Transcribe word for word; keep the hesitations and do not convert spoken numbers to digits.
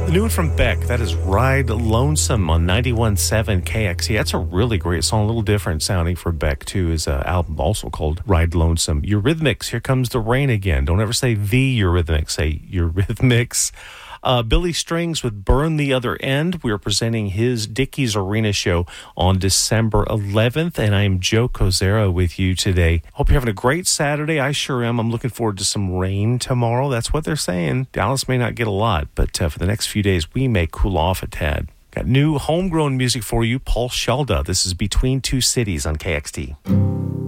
The new one from Beck, that is Ride Lonesome on ninety-one point seven K X E. That's a really great song, a little different sounding for Beck, too. His uh, album also called Ride Lonesome. Eurythmics, Here Comes the Rain Again. Don't ever say the Eurythmics, say Eurythmics. Uh, Billy Strings with Burn the Other End. We are presenting his Dickies Arena show on December eleventh, and I am Joe Kozera with you today. Hope you're having a great Saturday. I sure am. I'm looking forward to some rain tomorrow. That's what they're saying. Dallas may not get a lot, but uh, for the next few days, we may cool off a tad. Got new homegrown music for you, Paul Shelda. This is Between Two Cities on K X T.